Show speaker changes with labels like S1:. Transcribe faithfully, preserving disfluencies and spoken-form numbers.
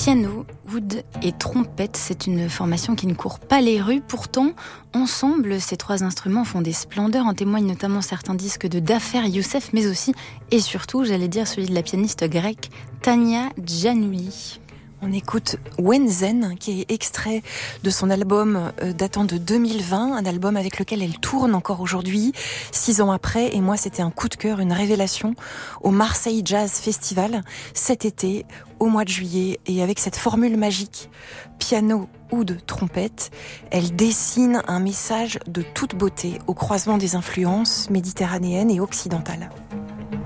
S1: Piano, oud et trompette, c'est une formation qui ne court pas les rues. Pourtant, ensemble, ces trois instruments font des splendeurs. En témoignent notamment certains disques de Dafer Youssef, mais aussi, et surtout, j'allais dire, celui de la pianiste grecque Tania Gianouli.
S2: On écoute Wenzen, qui est extrait de son album datant de deux mille vingt, un album avec lequel elle tourne encore aujourd'hui, six ans après. Et moi, c'était un coup de cœur, une révélation au Marseille Jazz Festival cet été, au mois de juillet. Et avec cette formule magique, piano, oud, trompette, elle dessine un message de toute beauté au croisement des influences méditerranéennes et occidentales.